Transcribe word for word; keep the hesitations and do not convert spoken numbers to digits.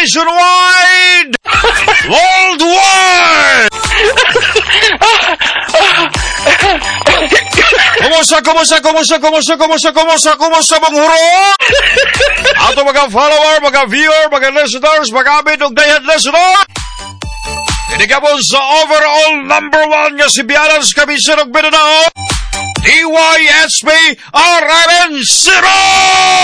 nationwide, worldwide. Kumusta, kumusta, kumusta, kumusta, kumusta, kumusta, kumusta, mga huro? Ato mga follower, mga viewer, mga listeners, mga amin og dayan listener. Tinigabon sa overall number one nga si Bianas Kabisan og Mindanao, D Y S P R M N zero!